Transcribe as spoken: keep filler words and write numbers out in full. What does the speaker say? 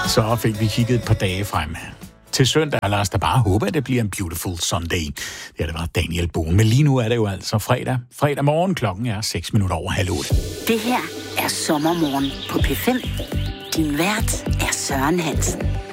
Så fik vi kigget et par dage frem. Til søndag, lad os da bare håbe, at det bliver en beautiful Sunday. Ja, det var Daniel Bohn. Men lige nu er det jo altså fredag. Fredag morgen, klokken er seks minutter over halv otte. Det her er Sommermorgen på P fem. Din vært er Søren Hansen.